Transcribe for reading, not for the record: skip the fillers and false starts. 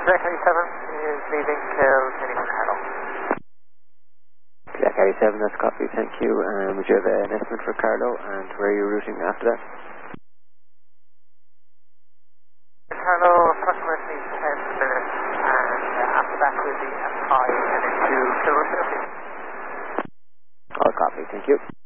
Jack 87 is leaving till heading for Carlo. Jack 87, that's copy, thank you. Would you have an estimate for Carlo and where are you routing after that? Carlo, approximately 10 minutes, and after that will be at high and into Kilroy. All copy, thank you.